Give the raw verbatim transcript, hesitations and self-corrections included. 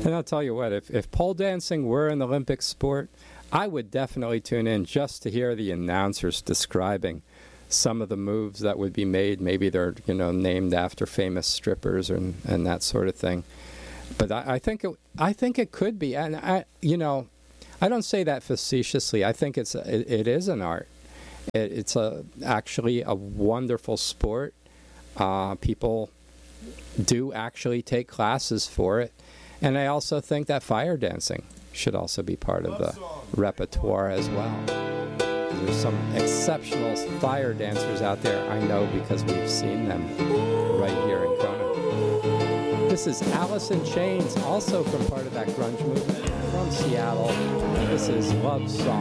And I'll tell you what, if, if pole dancing were an Olympic sport, I would definitely tune in just to hear the announcers describing some of the moves that would be made. Maybe they're, you know, named after famous strippers and, and that sort of thing. But I, I think it, I think it could be, and I, you know, I don't say that facetiously. I think it's it, it is an art. It, it's a actually a wonderful sport. Uh, people do actually take classes for it, and I also think that fire dancing should also be part of the repertoire as well. There's some exceptional fire dancers out there, I know, because we've seen them right here in Kona. This is Alice in Chains, also from part of that grunge movement from Seattle. This is Love Song.